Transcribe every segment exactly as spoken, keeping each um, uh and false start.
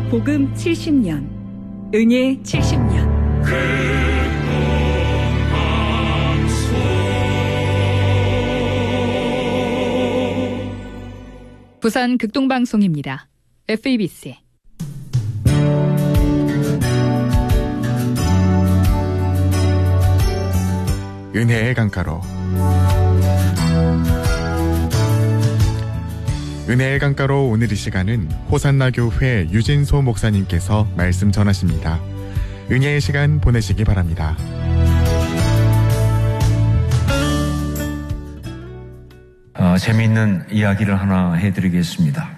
복음 칠십 년, 은혜 칠십 년. 부산 극동방송입니다. 에프이비씨. 은혜의 강가로. 은혜의 강가로 오늘 이 시간은 호산나 교회 유진소 목사님께서 말씀 전하십니다. 은혜의 시간 보내시기 바랍니다. 어, 재미있는 이야기를 하나 해드리겠습니다.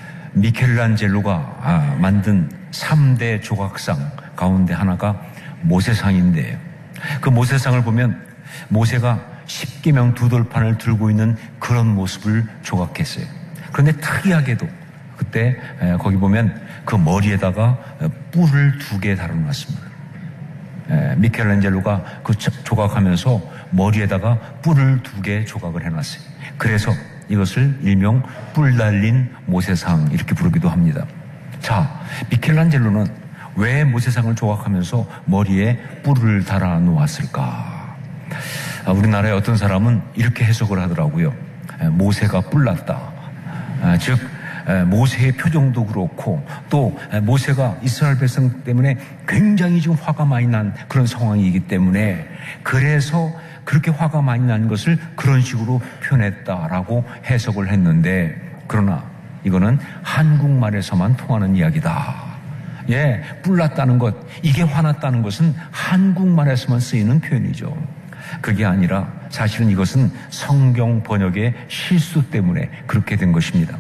미켈란젤로가 아, 만든 삼 대 조각상 가운데 하나가 모세상인데요. 그 모세상을 보면 모세가 십계명 두 돌판을 들고 있는 그런 모습을 조각했어요. 그런데 특이하게도 그때 거기 보면 그 머리에다가 뿔을 두 개 달아놨습니다. 미켈란젤로가 그 조각하면서 머리에다가 뿔을 두 개 조각을 해놨어요. 그래서 이것을 일명 뿔 달린 모세상 이렇게 부르기도 합니다. 자, 미켈란젤로는 왜 모세상을 조각하면서 머리에 뿔을 달아 놓았을까? 우리나라의 어떤 사람은 이렇게 해석을 하더라고요. 모세가 뿔났다. 즉 모세의 표정도 그렇고 또 모세가 이스라엘 백성 때문에 굉장히 지금 화가 많이 난 그런 상황이기 때문에 그래서 그렇게 화가 많이 난 것을 그런 식으로 표현했다라고 해석을 했는데, 그러나 이거는 한국말에서만 통하는 이야기다. 예, 뿔났다는 것, 이게 화났다는 것은 한국말에서만 쓰이는 표현이죠. 그게 아니라 사실은 이것은 성경 번역의 실수 때문에 그렇게 된 것입니다.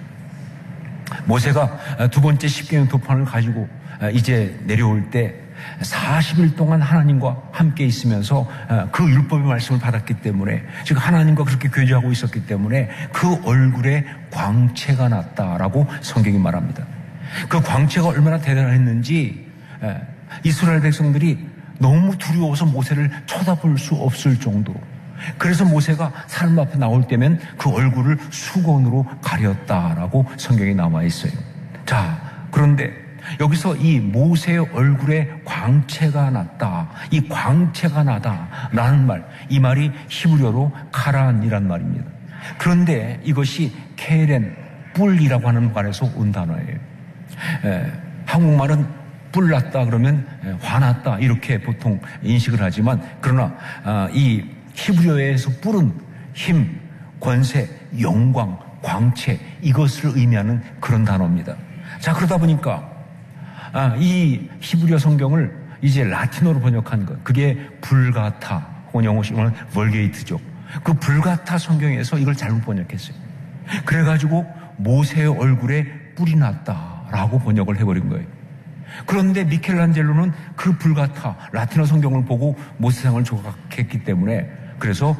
모세가 두 번째 십계명 도판을 가지고 이제 내려올 때 사십 일 동안 하나님과 함께 있으면서 그 율법의 말씀을 받았기 때문에, 즉 하나님과 그렇게 교제하고 있었기 때문에 그 얼굴에 광채가 났다라고 성경이 말합니다. 그 광채가 얼마나 대단했는지 이스라엘 백성들이 너무 두려워서 모세를 쳐다볼 수 없을 정도로, 그래서 모세가 사람 앞에 나올 때면 그 얼굴을 수건으로 가렸다라고 성경에 나와 있어요. 자, 그런데 여기서 이 모세의 얼굴에 광채가 났다, 이 광채가 나다라는 말, 이 말이 히브리어로 카란이란 말입니다. 그런데 이것이 케렌, 뿔이라고 하는 말에서 온 단어예요. 에, 한국말은 뿔났다 그러면 화났다 이렇게 보통 인식을 하지만, 그러나 아, 이 히브리어에서 뿔은 힘, 권세, 영광, 광채, 이것을 의미하는 그런 단어입니다. 자, 그러다 보니까 아, 이 히브리어 성경을 이제 라틴어로 번역한 것, 그게 불가타, 혹은 영어식으로는 벌게이트죠. 그 불가타 성경에서 이걸 잘못 번역했어요. 그래가지고 모세의 얼굴에 뿔이 났다라고 번역을 해버린 거예요. 그런데 미켈란젤로는 그 불가타 라틴어 성경을 보고 모세상을 조각했기 때문에, 그래서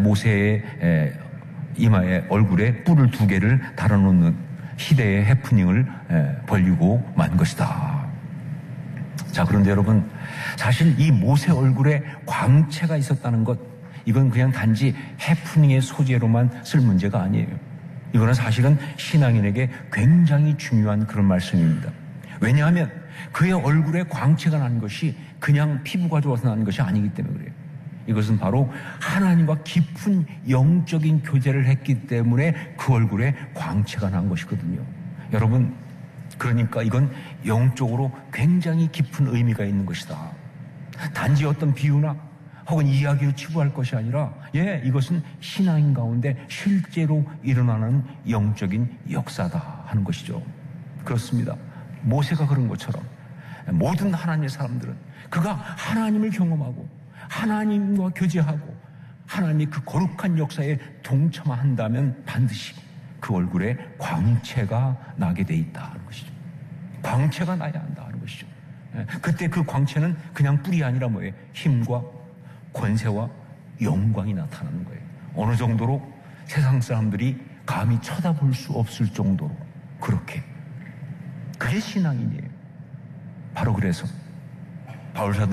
모세의 이마에 얼굴에 뿔을 두 개를 달아놓는 시대의 해프닝을 벌이고 만 것이다. 자, 그런데 여러분, 사실 이 모세 얼굴에 광채가 있었다는 것, 이건 그냥 단지 해프닝의 소재로만 쓸 문제가 아니에요. 이거는 사실은 신앙인에게 굉장히 중요한 그런 말씀입니다. 왜냐하면 그의 얼굴에 광채가 난 것이 그냥 피부가 좋아서 나는 것이 아니기 때문에 그래요. 이것은 바로 하나님과 깊은 영적인 교제를 했기 때문에 그 얼굴에 광채가 난 것이거든요. 여러분, 그러니까 이건 영적으로 굉장히 깊은 의미가 있는 것이다. 단지 어떤 비유나 혹은 이야기로 치부할 것이 아니라, 예, 이것은 신앙인 가운데 실제로 일어나는 영적인 역사다 하는 것이죠. 그렇습니다. 모세가 그런 것처럼 모든 하나님의 사람들은 그가 하나님을 경험하고 하나님과 교제하고 하나님의 그 거룩한 역사에 동참한다면 반드시 그 얼굴에 광채가 나게 돼 있다는 것이죠. 광채가 나야 한다는 것이죠. 그때 그 광채는 그냥 뿔이 아니라 뭐예요? 힘과 권세와 영광이 나타나는 거예요. 어느 정도로 세상 사람들이 감히 쳐다볼 수 없을 정도로 그렇게. 그게 신앙인이에요. 바로 그래서 바울 사도